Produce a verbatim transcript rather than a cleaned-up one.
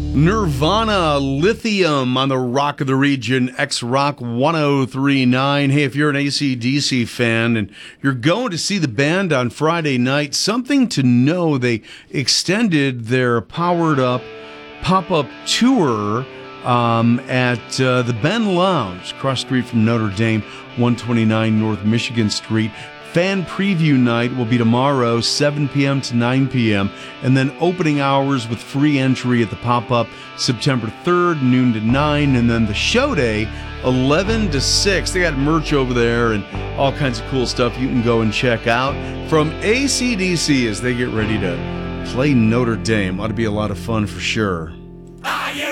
Nirvana, Lithium on the Rock of the Region, X-Rock ten thirty-nine. Hey, if you're an A C D C fan and you're going to see the band on Friday night, something to know, they extended their Powered Up pop-up tour um, at uh, the Ben Lounge, cross street from Notre Dame, one twenty-nine North Michigan Street. Fan preview night will be tomorrow, seven p.m. to nine p.m., and then opening hours with free entry at the pop-up September third, noon to nine, and then the show day, eleven to six. They got merch over there and all kinds of cool stuff you can go and check out from A C D C as they get ready to play Notre Dame. Ought to be a lot of fun for sure.